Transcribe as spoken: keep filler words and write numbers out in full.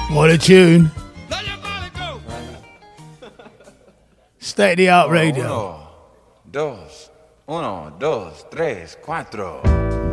What a tune. State of the art radio. Uno, dos, uno, dos, tres, cuatro.